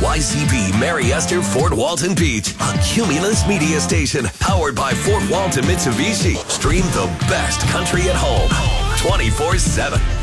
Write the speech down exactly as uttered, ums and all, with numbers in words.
Y C P Mary Esther Fort Walton Beach, a Cumulus media station powered by Fort Walton Mitsubishi. Stream the best country at home twenty-four seven.